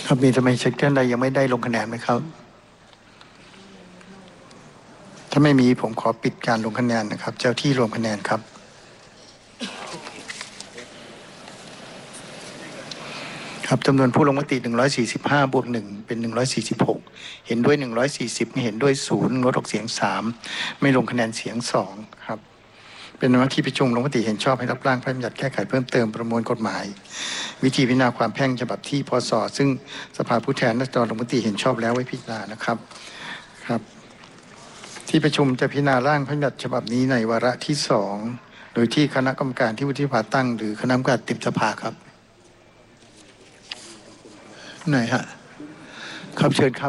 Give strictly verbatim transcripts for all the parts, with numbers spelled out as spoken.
ครับมีสมาชิกท่านใดยังไม่ได้ลงคะแนนไหมครับถ้าไม่มีผมขอปิดการลงคะแนนนะครับเจ้าที่รวมคะแนนครับครับจำนวนผู้ลงมติหนึ่งร้อยสี่สิบห้าบวกหนึ่งเป็นหนึ่งร้อยสี่สิบหกเห็นด้วยหนึ่งร้อยสี่สิบไม่เห็นด้วยศูนย์งดออกเสียงสามไม่ลงคะแนนเสียงสองครับเป็นว่าที่ประชุมลงมติเห็นชอบให้รับร่างพระราชบัญญัติแก้ไขเพิ่มเติมประมวลกฎหมายวิธีพิจารณาความแพ่งฉบับที่พศซึ่งสภาผู้แทนราษฎรลงมติเห็นชอบแล้วไว้พิจารณานะครับครับที่ประชุมจะพิจารณาร่างพระราชบัญญัติฉบับนี้ในวาระที่สองโดยที่คณะกรรมการที่วุฒิสภาตั้งหรือคณะกรรมการติดสภาครับไหนฮะครับเชิญครับ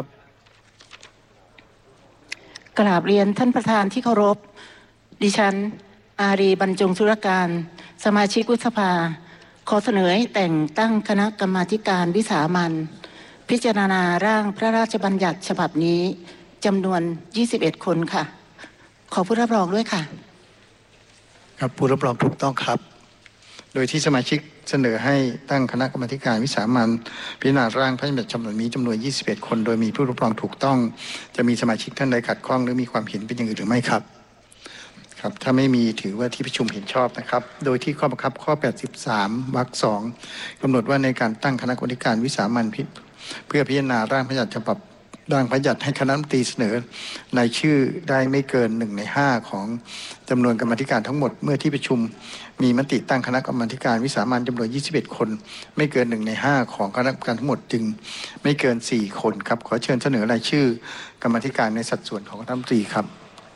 กราบเรียนท่านประธานที่เคารพดิฉันอารีบรรจงธุรการสมาชิกวุฒิสภาขอเสนอให้แต่งตั้งคณะกรรมาธิการวิสามัญพิจารณาร่างพระราชบัญญัติฉบับนี้จำนวนยี่สิบเอ็ดคนค่ะขอผู้รับรองด้วยค่ะครับผู้รับรองถูกต้องครับโดยที่สมาชิกเสนอให้ตั้งคณะกรรมาธิการวิสามัญพิจารณาร่างพระราชบัญญัติฉบับนี้จำนวนยี่สิบเอ็ดคนโดยมีผู้รับรองถูกต้องจะมีสมาชิกท่านใดขัดข้องหรือมีความเห็นเป็นอย่างอื่นหรือไม่ครับครับถ้าไม่มีถือว่าที่ประชุมเห็นชอบนะครับโดยที่ข้อบังคับข้อแปดสิบสามวรรคสองกำหนดว่าในการตั้งคณะกรรมาธิการวิสามัญเพื่อพิจารณาร่างพระราชบัญญัติฉบับร่างพระราชบัญญัติให้คณะรัฐมนตรีเสนอรายชื่อได้ไม่เกินหนึ่งในห้าของจำนวนกรรมาธิการทั้งหมดเมื่อที่ประชุมมีมติตั้งคณะกรรมาธิการวิสามัญจำนวนยี่สิบเอ็ดคนไม่เกินหนึ่งในห้าของคณะกรรมการทั้งหมดจึงไม่เกินสี่คนครับขอเชิญเสนอรายชื่อกรรมาธิการในสัดส่วนของคณะรัฐมนตรีครับ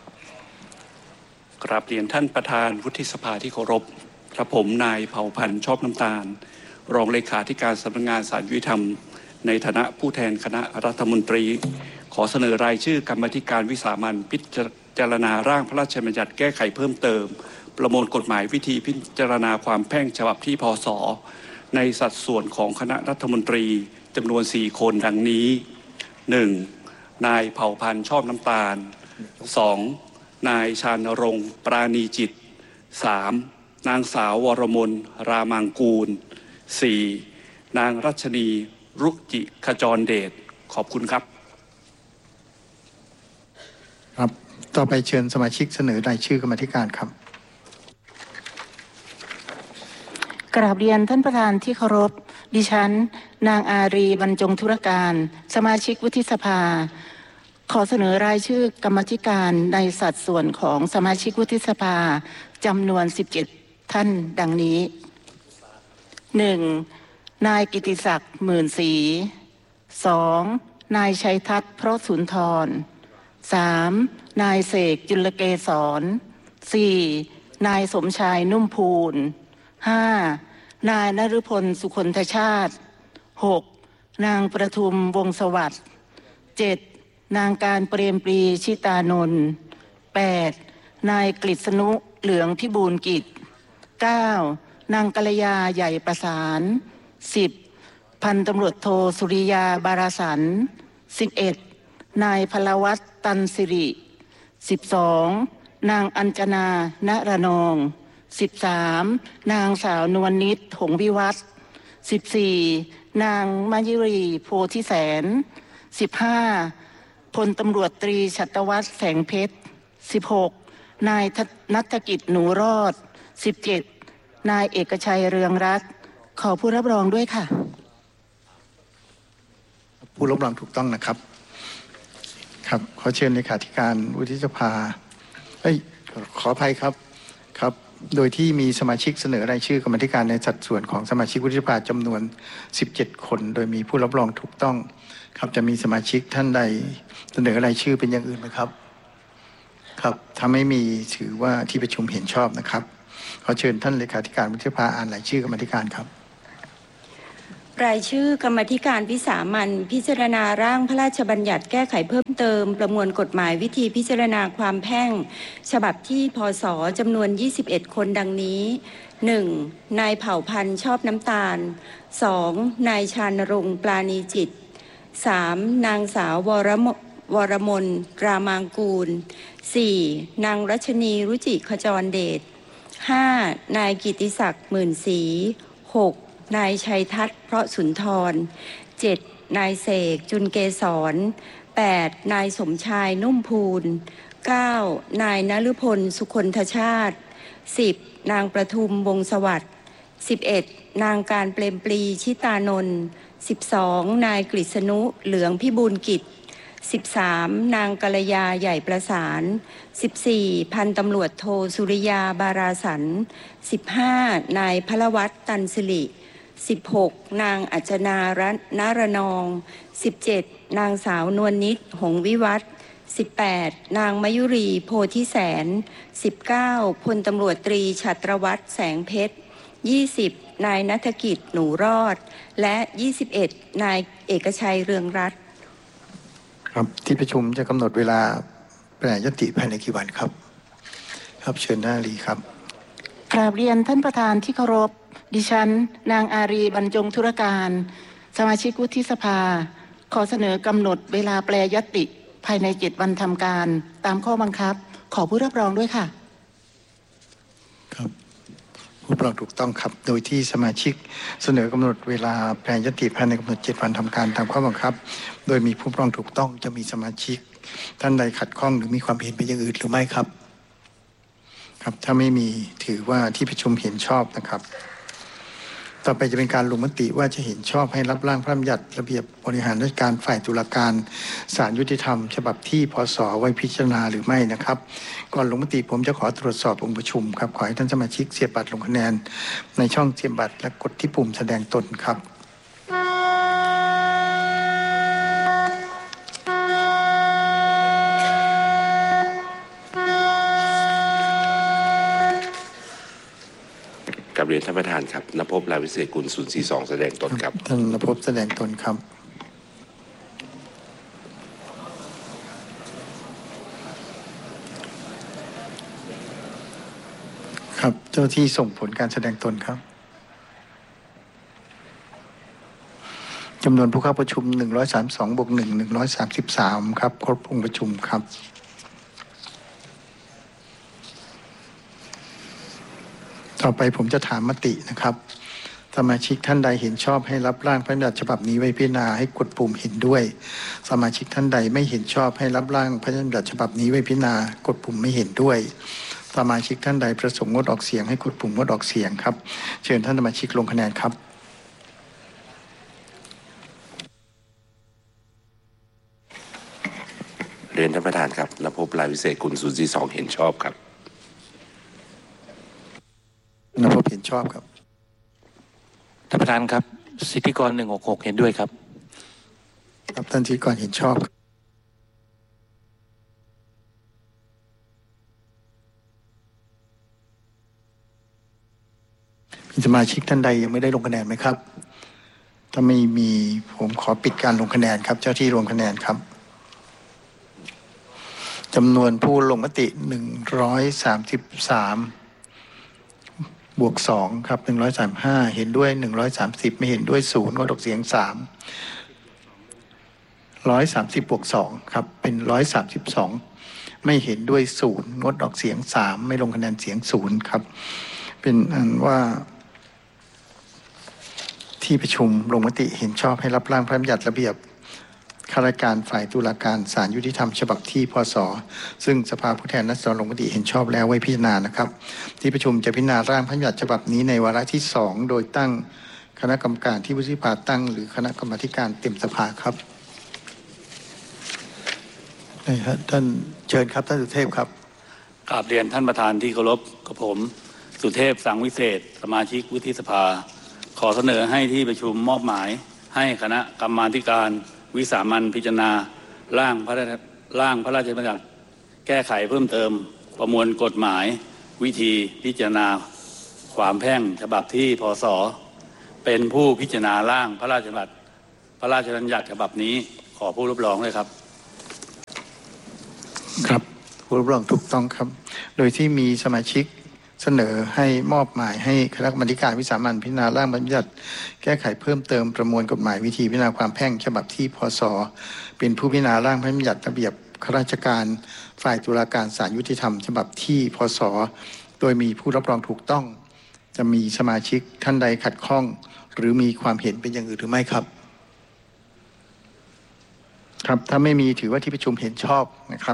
กราบเรียนท่านประธานวุฒิสภาที่เคารพกระผมนายเผ่าพันธ์ชอบน้ำตาลรองเลขาธิการสำนักงานศาลยุติธรรมในฐานะผู้แทนคณะรัฐมนตรีขอเสนอรายชื่อกรรมาธิการวิสามัญพิจารณาร่างพระราชบัญญัติแก้ไขเพิ่มเติมประมวลกฎหมายวิธีพิจารณาความแพ่งฉบับที่พศในสัดส่วนของคณะรัฐมนตรีจำนวนสี่คนดังนี้ หนึ่ง นายเผ่าพันธ์ชอบน้ำตาล สองนายชานรงค์ปราณีจิต สาม นางสาววรมนรามังกูล สี่ นางรัชนีรุจิขจรเดชขอบคุณครับครับต่อไปเชิญสมาชิกเสนอรายชื่อกรรมาธิการครับกราบเรียนท่านประธานที่เคารพดิฉันนางอารีบรรจงธุรการสมาชิกวุฒิสภาขอเสนอรายชื่อกรรมาธิการในสัดส่วนของสมาชิกวุฒิสภาจำนวนสิบเจ็ดท่านดังนี้ หนึ่ง นายกิติศักดิ์หมื่นศรี สอง นายชัยทัศน์เพราะสุนทร สาม นายเสกจุลเกษร สี่ นายสมชายนุ่มพูน ห้า นายนฤพลสุคนทชาติ หก นางประทุมวงศ์สวัสดิ์ เจ็ด นางการเปรมปรีชิตานนท์ แปด นายกฤษณุเหลืองพิบูลกิจ เก้า นางกัลยาใหญ่ประสาน สิบ พันตำรวจโทสุริยาบาราสัน สิบเอ็ด นายพลวัตตันสิริ สิบสอง นางอัญจนาณระนอง สิบสาม นางสาวนวลนิชหงส์วิวัฒน์ สิบสี่ นางมายุรีโพธิแสน สิบห้า พลตำรวจตรีชัตวัฒน์แสงเพชร สิบหก นายณัฐกิจหนูรอด สิบเจ็ด นายเอกชัยเรืองรัตน์ขอผู้รับรองด้วยค่ะผู้รับรองถูกต้องนะครับครับขอเชิญเลขาธิการวุฒิสภาเอ้ยขออภัยครับครับโดยที่มีสมาชิกเสนอรายชื่อกรรมาธิการในสัดส่วนของสมาชิกวุฒิสภาจำนวนสิบเจ็ดคนโดยมีผู้รับรองถูกต้องครับจะมีสมาชิกท่านใดเสนอรายชื่อเป็นอย่างอื่นไหมครับครับถ้าไม่มีถือว่าที่ประชุมเห็นชอบนะครับขอเชิญท่านเลขาธิการวุฒิสภาอ่านรายชื่อกรรมาธิการครับรายชื่อกรรมาธิการวิสามัญพิจารณาร่างพระราชบัญญัติแก้ไขเพิ่มเติมประมวลกฎหมายวิธีพิจารณาความแพ่งฉบับที่พศจำนวนยี่สิบเอ็ดคนดังนี้ หนึ่ง นายเผ่าพันธ์ชอบน้ำตาล สอง นายชานรงค์ปราณีจิต สาม นางสาววรมวรมนรามังกูล สี่ นางรัชนีรุจิขจรเดช ห้า นายกิติศักดิ์หมื่นศรี หก นายชัยทัศน์เพราะสุนทร เจ็ดนายเสกจุลเกษร แปด นายสมชายนุ่มพูน เก้า นายนฤพลสุคนทชาติ สิบ นางประทุมวงศ์สวัสดิ์ สิบเอ็ด นางการเปรมปรีชิตานนท์ สิบสอง นายกฤษณุเหลืองพิบูลกิจ สิบสาม นางกัลยาใหญ่ประสาน สิบสี่ พันตำรวจโทสุริยาบาราสัน สิบห้า นายพลวัตตันสิริ สิบหก นางอัจนารัตนารนอง สิบเจ็ด นางสาวนวลนิดหงส์วิวัฒน์ สิบแปด นางมยุรีโพธิแสน สิบเก้า พลตำรวจตรีฉัตรวัฒน์แสงเพชร ยี่สิบ นายณัฐกิจหนูรอด และยี่สิบเอ็ด นายเอกชัยเรืองรัตน์ครับที่ประชุมจะกำหนดเวลาแปรยติภายในกี่วันครับครับเชิญหน้ารีครับกราบเรียนท่านประธานที่เคารพดิฉันนางอารีบรรจงธุรการสมาชิกวุฒิสภาขอเสนอกำหนดเวลาแปรยติภายในเจ็ดวันทำการตามข้อบังคับขอผู้รับรองด้วยค่ะครับผู้รับรองถูกต้องครับโดยที่สมาชิกเสนอกำหนดเวลาแปรยติภายในกำหนดเจ็ดวันทำการตามข้อบังคับโดยมีผู้รับรองถูกต้องจะมีสมาชิกท่านใดขัดข้องหรือมีความเห็นไปอย่างอื่นหรือไม่ครับครับถ้าไม่มีถือว่าที่ประชุมเห็นชอบนะครับต่อไปจะเป็นการลงมติว่าจะเห็นชอบให้รับร่างพระราชบัญญัติระเบียบบริหารราชการฝ่ายตุลาการศาลยุติธรรมฉบับที่พศไว้พิจารณาหรือไม่นะครับก่อนลงมติผมจะขอตรวจสอบองค์ประชุมครับขอให้ท่านสมาชิกเสียบบัตรลงคะแนนในช่องเสียบบัตรและกดที่ปุ่มแสดงตนครับกับเรียนท่านประธานครับณภพ ลายวิเศษกุล ศูนย์สี่สอง แสดงตนครับท่านณภพแสดงตนครับครับเจ้าที่ส่งผลการแสดงตนครับจำนวนผู้เข้าประชุมหนึ่งร้อยสามสิบสองบวกหนึ่ง หนึ่งร้อยสามสิบสามครับครบองค์ประชุมครับต่อไปผมจะถามมตินะครับสมาชิกท่านใดเห็นชอบให้รับร่างพระราชบัญญัติฉบับนี้ไว้พิจารณาให้กดปุ่มเห็นด้วยสมาชิกท่านใดไม่เห็นชอบให้รับร่างพระราชบัญญัติฉบับนี้ไว้พิจารณากดปุ่มไม่เห็นด้วยสมาชิกท่านใดประสงค์งดออกเสียงให้กดปุ่มงดออกเสียงครับเชิญท่านสมาชิกลงคะแนนครับเรียนท่านประธานครับณภพ ลายวิเศษกุล ศูนย์สี่สอง เห็นชอบครับณภพเห็นชอบครับท่านประธานครับสิทธิกรหนึ่งหกหกเห็นด้วยครับครับท่านสิทธิกรเห็นชอบมีสมาชิกท่านใดยังไม่ได้ลงคะแนนไหมครับถ้าไม่มีผมขอปิดการลงคะแนนครับเจ้าที่ลงคะแนนครับจำนวนผู้ลงมติหนึ่งร้อยสามสิบสามบวกสองครับหนึ่งร้อยสามสิบห้าเห็นด้วยหนึ่งร้อยสามสิบไม่เห็นด้วยศูนย์งดออกเสียงสามร้อยสามสิบบวกสองครับเป็นร้อยสามสิบสองไม่เห็นด้วยศูนย์งดออกเสียงสามไม่ลงคะแนนเสียงศูนย์ครับเป็นอันว่าที่ประชุมลงมติเห็นชอบให้รับร่างพระราชบัญญัติระเบียบข้าราชการฝ่ายตุลาการศาลยุติธรรมฉบับที่พศซึ่งสภาผู้แทนราษฎรลงมติเห็นชอบแล้วไว้พิจารณานะครับที่ประชุมจะพิจารณาร่างพระราชบัญญัติฉบับนี้ในวาระที่สองโดยตั้งคณะกรรมการที่วุฒิสภาตั้งหรือคณะกรรมาธิการเต็มสภาครับนี่ครับท่านเชิญครับท่านสุเทพครับกราบเรียนท่านประธานที่เคารพกับผมสุเทพสังวิเศษสมาชิกวุฒิสภาขอเสนอให้ที่ประชุมมอบหมายให้คณะกรรมาธิการวิสามัญพิจารณาร่างพระร่างพระราชบัญญัติแก้ไขเพิ่มเติมประมวลกฎหมายวิธีพิจารณาความแพ่งฉบับที่พศเป็นผู้พิจารณาร่างพระราชบัญญัติพระราชบัญญัติฉบับนี้ขอผู้รับรองด้วยครับครับผู้รับรองถูกต้องครับโดยที่มีสมาชิกเสนอให้มอบหมายให้คณะกรรมาธิการวิสามัญพิจารณาร่างบัญญัติแก้ไขเพิ่มเติมประมวลกฎหมายวิธีพิจารณาความแพ่งฉบับที่พศเป็นผู้พิจารณาร่างพระราชบัญญัติระเบียบข้าราชการฝ่ายตุลาการศาลยุติธรรมฉบับที่พศโดยมีผู้รับรองถูกต้องจะมีสมาชิกท่านใดขัดข้องหรือมีความเห็นเป็นอย่างอื่นหรือไม่ครับครับถ้าไม่มีถือว่าที่ประชุมเห็นชอบนะครับ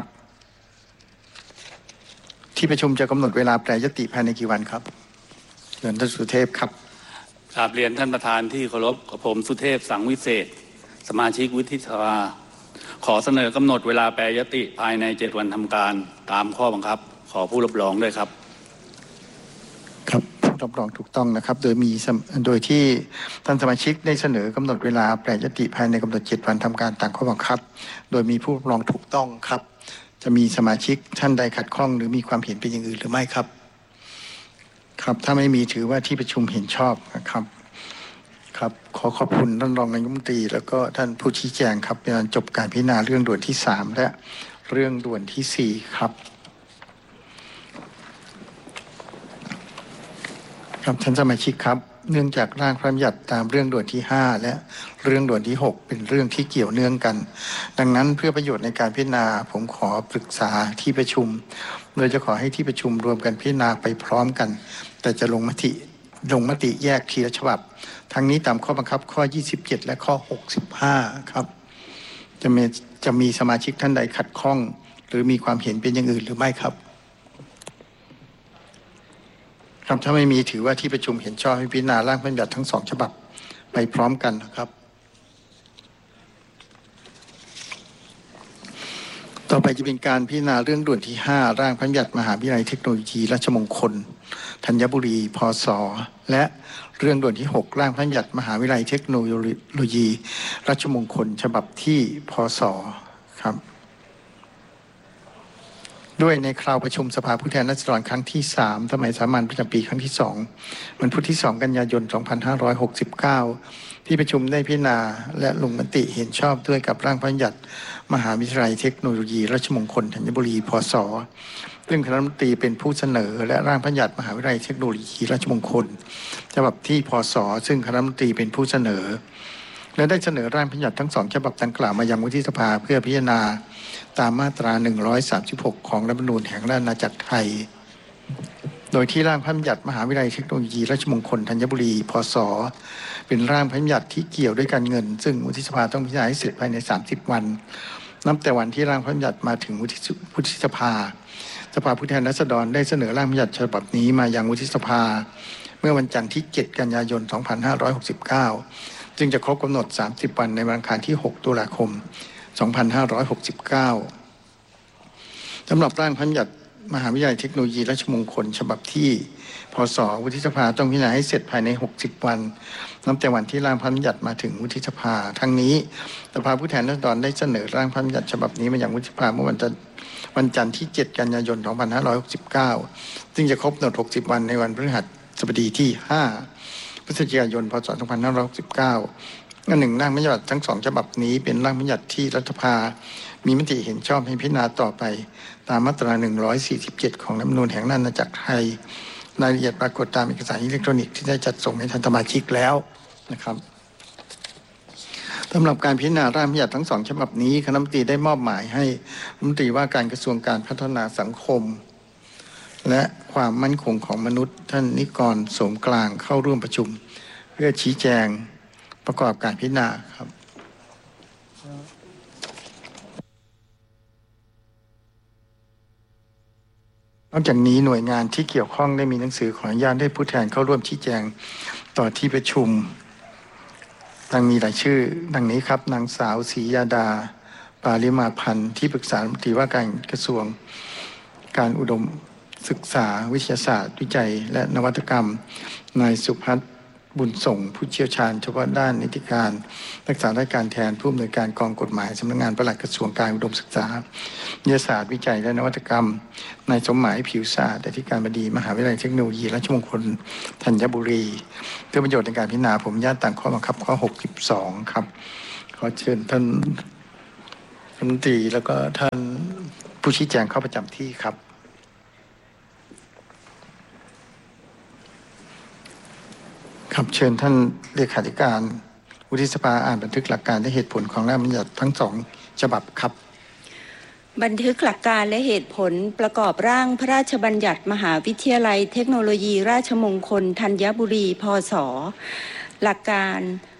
ที่ประชุมจะกำหนดเวลาแปรยติภายในกี่วันครับเชิญท่านสุเทพครับกราบเรียนท่านประธานที่เคารพกับผมสุเทพสังวิเศษสมาชิกวุฒิสภาขอเสนอกำหนดเวลาแปรยติภายในเจ็ดวันทำการตามข้อบังคับขอผู้รับรองด้วยครับครับผู้รับรองถูกต้องนะครับโดยมีโดยที่ท่านสมาชิกได้เสนอกำหนดเวลาแปรยติภายในกำหนดเจ็ดวันทำการตามข้อบังคับโดยมีผู้รับรองถูกต้องครับจะมีสมาชิกท่านใดขัดข้องหรือมีความเห็นเป็นอย่างอื่นหรือไม่ครับครับถ้าไม่มีถือว่าที่ประชุมเห็นชอบนะครับครับขอขอบคุณท่านรองนายกรัฐมนตรีแล้วก็ท่านผู้ชี้แจงครับเป็นการจบการพิจารณาเรื่องด่วนที่สามและเรื่องด่วนที่สี่ครับครับท่านสมาชิกครับเนื่องจากร่างพระราชบัญญัติตามเรื่องด่วนที่ห้าและเรื่องด่วนที่หกเป็นเรื่องที่เกี่ยวเนื่องกันดังนั้นเพื่อประโยชน์ในการพิจารณาผมขอปรึกษาที่ประชุมโดยจะขอให้ที่ประชุมรวมกันพิจารณาไปพร้อมกันแต่จะลงมติลงมติแยกทีละฉบับทั้งนี้ตามข้อบังคับข้อยี่สิบเจ็ดและข้อหกสิบห้าครับจะมีจะมีสมาชิกท่านใดขัดข้องหรือมีความเห็นเป็นอย่างอื่นหรือไม่ครับครับถ้าไม่มีถือว่าที่ประชุมเห็นชอบให้พิจารณาร่างพระราชบัญญัติทั้งสองฉบับไปพร้อมกันนะครับต่อไปจะเป็นการพิจารณาเรื่องด่วนที่ห้าร่างพระราชบัญญัติมหาวิทยาลัยเทคโนโลยีราชมงคลธัญบุรีพศและเรื่องด่วนที่หกร่างพระราชบัญญัติมหาวิทยาลัยเทคโนโลยีราชมงคลฉบับที่พศครับด้วยในคราวประชุมสภาผู้แทนราษฎรครั้งที่สามสมัยสามัญประจำปีครั้งที่สองวันพุธที่สองกันยายนสองพันห้าร้อยหกสิบเก้าที่ประชุมได้พิจารณาและลงมติเห็นชอบด้วยกับร่างพระราชบัญญัติมหาวิทยาลัยเทคโนโลยีราชมงคลธัญบุรีพศซึ่งคณะรัฐมนตรีเป็นผู้เสนอและร่างพระราชบัญญัติมหาวิทยาลัยเทคโนโลยีราชมงคลฉบับที่พศซึ่งคณะรัฐมนตรีเป็นผู้เสนอและได้เสนอร่างพระราชบัญญัติทั้งสองฉบับดังกล่าวมายังวุฒิสภาเพื่อพิจารณาตามมาตราหนึ่งร้อยสามสิบหกของรัฐธรรมนูญแห่งราชอาณาจักรไทยโดยที่ร่างพระราชบัญญัติมหาวิทยาลัยเทคโนโลยีราชมงคลธัญบุรีพศเป็นร่างพระราชบัญญัติที่เกี่ยวด้วยการเงินซึ่งวุฒิสภาต้องพิจารณาให้เสร็จภายในสามสิบวันนับแต่วันที่ร่างพระราชบัญญัติมาถึงวุฒิสภาสภาผู้แทนราษฎรได้เสนอร่างพระราชบัญญัติฉบับนี้มายังวุฒิสภาเมื่อวันจันทร์ที่เจ็ดกันยายนสองพันห้าร้อยหกสิบเก้าจึงจะครบกำหนดสามสิบวันในวันอังคารที่หกตุลาคมสองพันห้าร้อยหกสิบเก้าสำหรับร่างพระราชบัญญัติมหาวิทยาลัยเทคโนโลยีราชมงคลฉบับที่พศวุฒิสภาต้องพิจารณาให้เสร็จภายในหกสิบวันนับแต่วันที่ร่างพระราชบัญญัติมาถึงวุฒิสภาทั้งนี้สภาผู้แทนราษฎรได้เสนอร่างพระราชบัญญัติฉบับนี้มาอย่างวุฒิสภาเมื่อวันจันทร์วันจันทร์ที่เจ็ดกันยายนสองพันห้าร้อยหกสิบเก้าซึ่งจะครบกำหนดหกสิบวันในวันพฤหัสบดีที่ห้าพฤศจิกายนพศสองพันห้าร้อยหกสิบเก้าอันหนึ่งร่างพระราชบัญญัติทั้งสองฉบับนี้เป็นร่างพระราชบัญญัติที่รัฐสภามีมติเห็นชอบให้พิจารณาต่อไปตามมาตราหนึ่งร้อยสี่สิบเจ็ดของรัฐธรรมนูญแห่งราชอาณาจักรไทยรายละเอียดปรากฏตามเอกสารอิเล็กทรอนิกส์ที่ได้จัดส่งให้ท่านสมาชิกแล้วนะครับสำหรับการพิจารณาร่างพระราชบัญญัติทั้งสองฉบับนี้คณะรัฐมนตรีได้มอบหมายให้รัฐมนตรีว่าการกระทรวงการพัฒนาสังคมและความมั่นคงของมนุษย์ท่านนิกรโสมกลางเข้าร่วมประชุมเพื่อชี้แจงประกอบการพิจารณาครับนอกจากนี้หน่วยงานที่เกี่ยวข้องได้มีหนังสือขออนุญาตให้ผู้แทนเข้าร่วมชี้แจงต่อที่ประชุมดังมีรายชื่อดังนี้ครับนางสาวศรียาดาปาริมาพันธ์ที่ปรึกษารัฐมนตรีว่าการกระทรวงการอุดมศึกษาวิทยาศาสตร์วิจัยและนวัตกรรมนายสุพัฒน์บุญส่งผู้เชี่ยวชาญเฉพาะด้านนิติการรักษาราชการแทนผู้อำนวยการกองกฎหมายสำนักงานปลัดกระทรวงการอุดมศึกษาวิทยาศาสตร์วิจัยและนวัตกรรมนายสมหมายผิวสะอาดอธิการบดีมหาวิทยาลัยเทคโนโลยีราชมงคลธัญบุรีเพื่อประโยชน์ในการพิจารณาผมญาติตามข้อบังคับข้อหกสิบสองครับขอเชิญท่านรัฐมนตรีแล้วก็ท่านผู้ชี้แจงเข้าประจำที่ครับครับเชิญท่านเลขาธิการวุฒิสภาอ่านบันทึกหลักการและเหตุผลของร่างพระราชบัญญัติทั้งสองฉบับครับบันทึกหลักการและเหตุผลประกอบร่างพระราชบัญญัติมหาวิทยาลัยเทคโนโลยีราชมงคลธัญบุรีพศหลักการ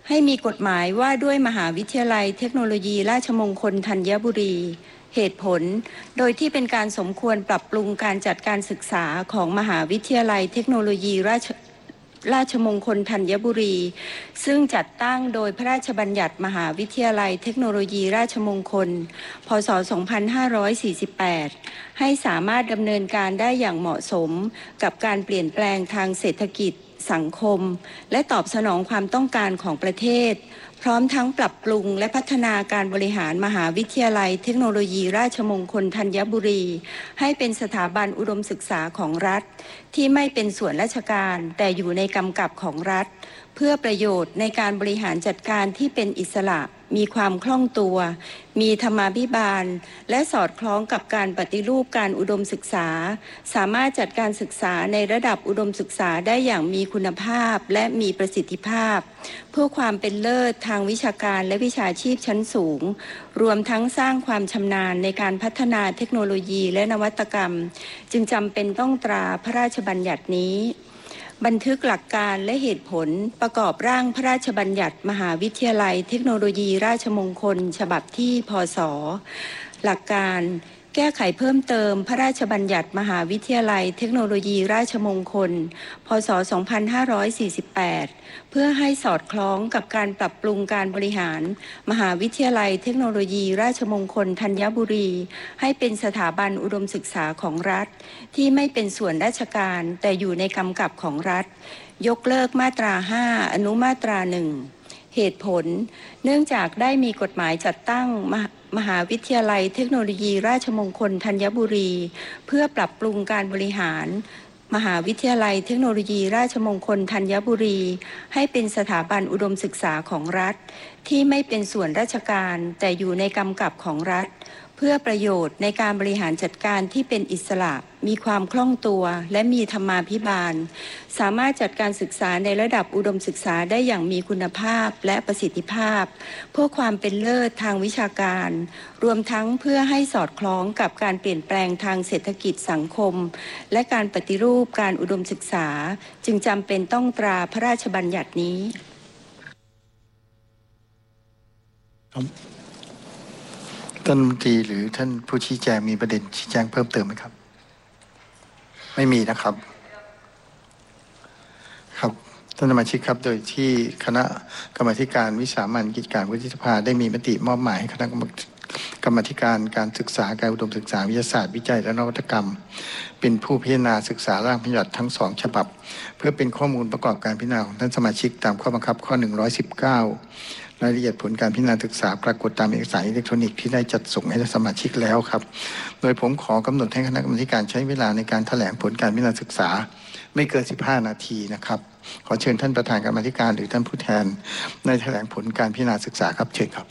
ให้มีกฎหมายว่าด้วยมหาวิทยาลัยเทคโนโลยีราชมงคลธัญบุรีเหตุผลโดยที่เป็นการสมควรปรับปรุงการจัดการศึกษาของมหาวิทยาลัยเทคโนโลยีราชราชมงคลธัญบุรีซึ่งจัดตั้งโดยพระราชบัญญัติมหาวิทยาลัยเทคโนโลยีราชมงคลพ.ศ. สองพันห้าร้อยสี่สิบแปดให้สามารถดำเนินการได้อย่างเหมาะสมกับการเปลี่ยนแปลงทางเศรษฐกิจสังคมและตอบสนองความต้องการของประเทศพร้อมทั้งปรับปรุงและพัฒนาการบริหารมหาวิทยาลัยเทคโนโลยีราชมงคลธัญบุรีให้เป็นสถาบันอุดมศึกษาของรัฐที่ไม่เป็นส่วนราชการแต่อยู่ในกำกับของรัฐเพื่อประโยชน์ในการบริหารจัดการที่เป็นอิสระมีความคล่องตัวมีธรรมาภิบาลและสอดคล้องกับการปฏิรูปการอุดมศึกษาสามารถจัดการศึกษาในระดับอุดมศึกษาได้อย่างมีคุณภาพและมีประสิทธิภาพเพื่อความเป็นเลิศทางวิชาการและวิชาชีพชั้นสูงรวมทั้งสร้างความชำนาญในการพัฒนาเทคโนโลยีและนวัตกรรมจึงจำเป็นต้องตราพระราชบัญญัตินี้บันทึกหลักการและเหตุผลประกอบร่างพระราชบัญญัติมหาวิทยาลัยเทคโนโลยีราชมงคลฉบับที่พ.ศ.หลักการแก้ไขเพิ่มเติมพระราชบัญญัติมหาวิทยาลัยเทคโนโลยีราชมงคลพ.ศ. สองพันห้าร้อยสี่สิบแปดเพื่อให้สอดคล้องกับการปรับปรุงการบริหารมหาวิทยาลัยเทคโนโลยีราชมงคลธัญบุรีให้เป็นสถาบันอุดมศึกษาของรัฐที่ไม่เป็นส่วนราชการแต่อยู่ในกำกับของรัฐยกเลิกมาตราห้าอนุมาตราหนึ่งเหตุผลเนื่องจากได้มีกฎหมายจัดตั้งมหาวิทยาลัยเทคโนโลยีราชมงคลธัญบุรีเพื่อปรับปรุงการบริหารมหาวิทยาลัยเทคโนโลยีราชมงคลธัญบุรีให้เป็นสถาบันอุดมศึกษาของรัฐที่ไม่เป็นส่วนราชการแต่อยู่ในกำกับของรัฐเพื่อประโยชน์ในการบริหารจัดการที่เป็นอิสระมีความคล่องตัวและมีธรรมาภิบาลสามารถจัดการศึกษาในระดับอุดมศึกษาได้อย่างมีคุณภาพและประสิทธิภาพเพื่อความเป็นเลิศทางวิชาการรวมทั้งเพื่อให้สอดคล้องกับการเปลี่ยนแปลงทางเศรษฐกิจสังคมและการปฏิรูปการอุดมศึกษาจึงจำเป็นต้องตราพระราชบัญญัตินี้ท่านรัฐมนตรีหรือท่านผู้ชี้แจงมีประเด็นชี้แจงเพิ่มเติมไหมครับไม่มีนะครับครับท่านสมาชิกครับโดยที่คณะกรรมาธิการวิสามัญกิจการวุฒิสภาได้มีมติมอบหมายให้คณะกรรมาธิการการศึกษาการอุดมศึกษาวิทยาศาสตร์วิจัยและนวัตกรรมเป็นผู้พิจารณาศึกษาร่างพระราชบัญญัติทั้งสองฉบับเพื่อเป็นข้อมูลประกอบการพิจารณาของท่านสมาชิกตามข้อบังคับข้อหนึ่งร้อยสิบเก้ารายละเอียดผลการพิจารณาศึกษาปรากฏตามเอกสารอิเล็กทรอนิกส์ที่ได้จัดส่งให้สมาชิกแล้วครับโดยผมขอกำหนดให้คณะกรรมาการใช้เวลาในการแถลงผลการพิจารณาศึกษาไม่เกินสิบห้านาทีนะครับขอเชิญท่านประธานกรรมาการหรือท่านผู้แทนในแถลงผลการพิจารณาศึกษาครับเชิญครับ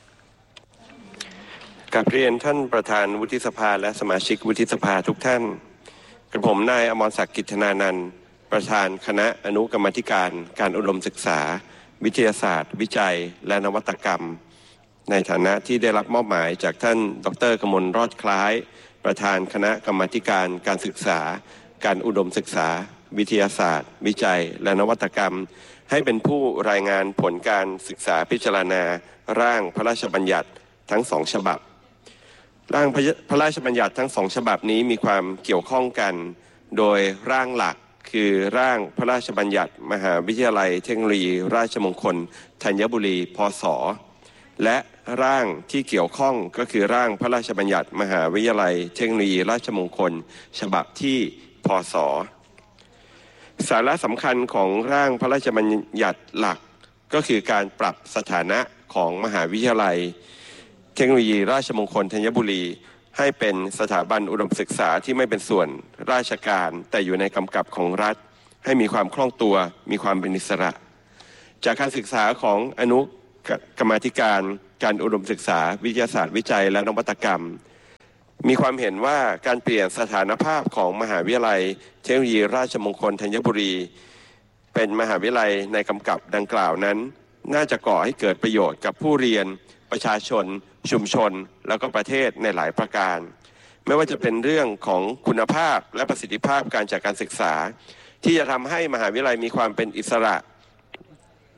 กราบเรียนท่านประธานวุฒิสภาและสมาชิกวุฒิสภาทุกท่านกระผมนายอมรศักดิ์กิจธนานันท์ประธานคณะอนุกรรมาธิการการอุดมศึกษาวิทยาศาสตร์วิจัยและนวัตกรรมในฐานะที่ได้รับมอบหมายจากท่านดร.กมลรอดคล้ายประธานคณะกรรมาธิการการศึกษาการอุดมศึกษาวิทยาศาสตร์วิจัยและนวัตกรรมให้เป็นผู้รายงานผลการศึกษาพิจารณาร่างพระราชบัญญัติทั้งสองฉบับร่างพระราชบัญญัติทั้งสองฉบับนี้มีความเกี่ยวข้องกันโดยร่างหลักคือร่างพระราชบัญญัติมหาวิทยาลัยเทคโนโลยีราชมงคลธัญบุรีพ.ศ.และร่างที่เกี่ยวข้องก็คือร่างพระราชบัญญัติมหาวิทยาลัยเทคโนโลยีราชมงคลฉบับที่พ.ศ.สาระสำคัญของร่างพระราชบัญญัติหลักก็คือการปรับสถานะของมหาวิทยาลัยเทคโนโลยีราชมงคลธัญบุรีให้เป็นสถาบันอุดมศึกษาที่ไม่เป็นส่วนราชการแต่อยู่ในกำกับของรัฐให้มีความคล่องตัวมีความเป็นอิสระจากการศึกษาของอนุกรรมาธิการการอุดมศึกษาวิทยาศาสตร์วิจัยและนวัตกรรมมีความเห็นว่าการเปลี่ยนสถานภาพของมหาวิทยาลัยเทคโนโลยีราชมงคลธัญบุรีเป็นมหาวิทยาลัยในกำกับดังกล่าวนั้นน่าจะก่อให้เกิดประโยชน์กับผู้เรียนประชาชนชุมชนแล้วก็ประเทศในหลายประการไม่ว่าจะเป็นเรื่องของคุณภาพและประสิทธิภาพการจัดการศึกษาที่จะทำให้มหาวิทยาลัยมีความเป็นอิสระ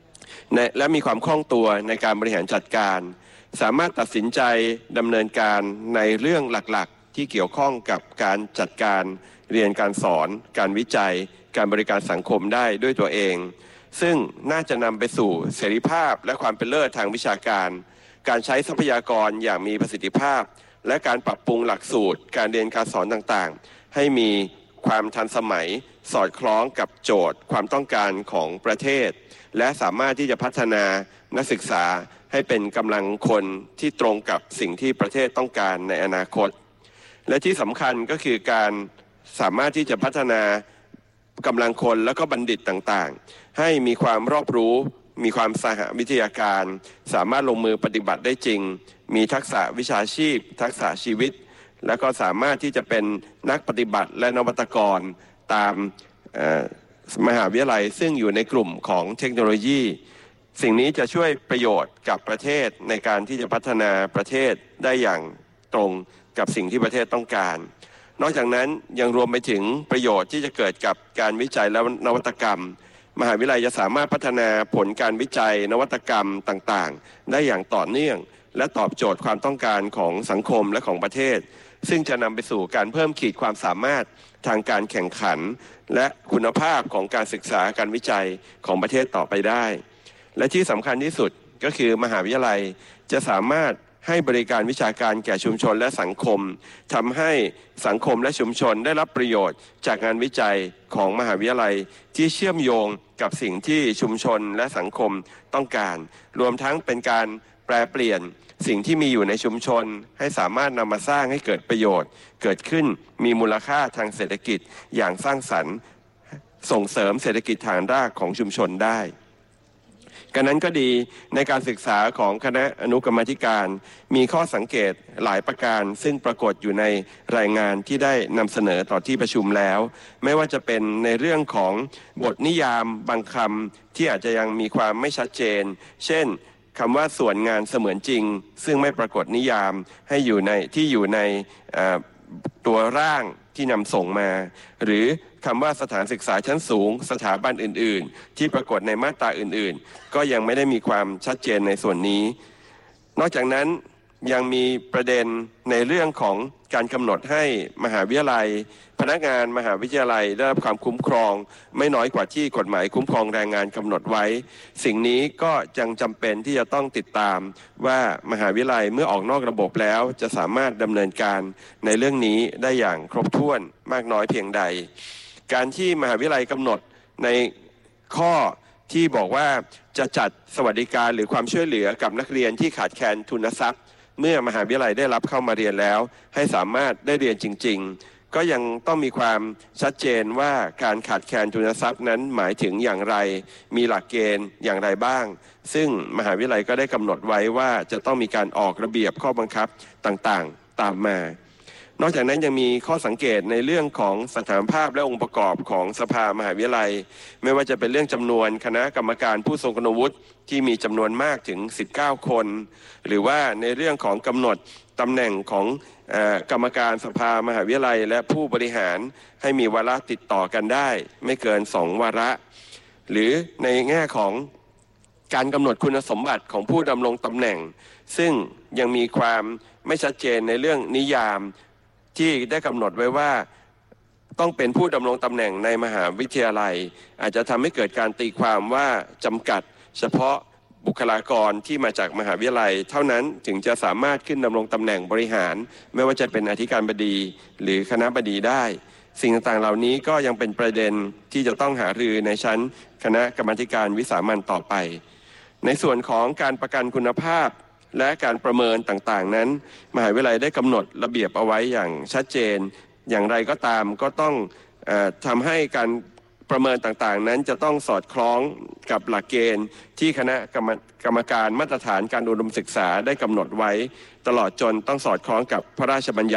และมีความคล่องตัวในการบริหารจัดการสามารถตัดสินใจดำเนินการในเรื่องหลักๆที่เกี่ยวข้องกับการจัดการเรียนการสอนการวิจัยการบริการสังคมได้ด้วยตัวเองซึ่งน่าจะนำไปสู่เสรีภาพและความเป็นเลิศทางวิชาการการใช้ทรัพยากรอย่างมีประสิทธิภาพและการปรับปรุงหลักสูตรการเรียนการสอนต่างๆให้มีความทันสมัยสอดคล้องกับโจทย์ความต้องการของประเทศและสามารถที่จะพัฒนานักศึกษาให้เป็นกำลังคนที่ตรงกับสิ่งที่ประเทศต้องการในอนาคตและที่สำคัญก็คือการสามารถที่จะพัฒนากำลังคนและก็บัณฑิตต่างๆให้มีความรอบรู้มีความสหวิทยาการสามารถลงมือปฏิบัติได้จริงมีทักษะวิชาชีพทักษะชีวิตและก็สามารถที่จะเป็นนักปฏิบัติและนวัตกรตามมหาวิทยาลัยซึ่งอยู่ในกลุ่มของเทคโนโลยีสิ่งนี้จะช่วยประโยชน์กับประเทศในการที่จะพัฒนาประเทศได้อย่างตรงกับสิ่งที่ประเทศต้องการนอกจากนั้นยังรวมไปถึงประโยชน์ที่จะเกิดกับการวิจัยและนวัตกรรมมหาวิทยาลัยจะสามารถพัฒนาผลการวิจัยนวัตกรรมต่างๆได้อย่างต่อเนื่องและตอบโจทย์ความต้องการของสังคมและของประเทศซึ่งจะนำไปสู่การเพิ่มขีดความสามารถทางการแข่งขันและคุณภาพของการศึกษาการวิจัยของประเทศต่อไปได้และที่สำคัญที่สุดก็คือมหาวิทยาลัยจะสามารถให้บริการวิชาการแก่ชุมชนและสังคมทำให้สังคมและชุมชนได้รับประโยชน์จากงานวิจัยของมหาวิทยาลัยที่เชื่อมโยงกับสิ่งที่ชุมชนและสังคมต้องการรวมทั้งเป็นการแปลเปลี่ยนสิ่งที่มีอยู่ในชุมชนให้สามารถนำมาสร้างให้เกิดประโยชน์เกิดขึ้นมีมูลค่าทางเศรษฐกิจอย่างสร้างสรรค์ส่งเสริมเศรษฐกิจฐานรากของชุมชนได้กันนั้นก็ดีในการศึกษาของคณะอนุกรรมาธิการมีข้อสังเกตหลายประการซึ่งปรากฏอยู่ในรายงานที่ได้นำเสนอต่อที่ประชุมแล้วไม่ว่าจะเป็นในเรื่องของบทนิยามบางคำที่อาจจะยังมีความไม่ชัดเจนเช่นคำว่าส่วนงานเสมือนจริงซึ่งไม่ปรากฏนิยามให้อยู่ในที่อยู่ในตัวร่างที่นำส่งมาหรือคำว่าสถานศึกษาชั้นสูงสถาบันอื่นๆที่ปรากฏในมาตราอื่นๆก็ยังไม่ได้มีความชัดเจนในส่วนนี้นอกจากนั้นยังมีประเด็นในเรื่องของการกำหนดให้มหาวิทยาลัยพนักงานมหาวิทยาลัยได้รับความคุ้มครองไม่น้อยกว่าที่กฎหมายคุ้มครองแรงงานกำหนดไว้สิ่งนี้ก็ยังจำเป็นที่จะต้องติดตามว่ามหาวิทยาลัยเมื่อออกนอกระบบแล้วจะสามารถดำเนินการในเรื่องนี้ได้อย่างครบถ้วนมากน้อยเพียงใดการที่มหาวิทยาลัยกำหนดในข้อที่บอกว่าจะจัดสวัสดิการหรือความช่วยเหลือกับนักเรียนที่ขาดแคลนทุนทรัพย์เมื่อมหาวิทยาลัยได้รับเข้ามาเรียนแล้วให้สามารถได้เรียนจริงๆก็ยังต้องมีความชัดเจนว่าการขาดแคลนทุนทรัพย์นั้นหมายถึงอย่างไรมีหลักเกณฑ์อย่างไรบ้างซึ่งมหาวิทยาลัยก็ได้กำหนดไว้ว่าจะต้องมีการออกระเบียบข้อบังคับต่างๆตามมานอกจากนั้นยังมีข้อสังเกตในเรื่องของสถานภาพและองค์ประกอบของสภามหาวิทยาลัยไม่ว่าจะเป็นเรื่องจำนวนคณะกรรมการผู้ทรงคุณวุฒิที่มีจำนวนมากถึงสิบเก้าคนหรือว่าในเรื่องของกำหนดตำแหน่งของเอ่อกรรมการสภามหาวิทยาลัยและผู้บริหารให้มีวาระติดต่อกันได้ไม่เกินสองวาระหรือในแง่ของการกำหนดคุณสมบัติของผู้ดำรงตำแหน่งซึ่งยังมีความไม่ชัดเจนในเรื่องนิยามที่ได้กำหนดไว้ว่าต้องเป็นผู้ดำรงตำแหน่งในมหาวิทยาลัยอาจจะทำให้เกิดการตีความว่าจำกัดเฉพาะบุคลากรที่มาจากมหาวิทยาลัยเท่านั้นถึงจะสามารถขึ้นดำรงตำแหน่งบริหารไม่ว่าจะเป็นอธิการบดีหรือคณบดีได้สิ่งต่างๆเหล่านี้ก็ยังเป็นประเด็นที่จะต้องหารือในชั้นคณะกรรมาการวิสามัญต่อไปในส่วนของการประกันคุณภาพและการประเมินต่างๆนั้นมหาวิทยาลัยได้กำหนดระเบียบเอาไว้อย่างชัดเจนอย่างไรก็ตามก็ต้องเอ่อทำให้การประเมินต่างๆนั้นจะต้องสอดคล้องกับหลักเกณฑ์ที่คณะกรรมกรรมการมาตรฐานการอุดมศึกษาได้กำหนดไว้ตลอดจนต้องสอดคล้องกับพระราชบัญญัติ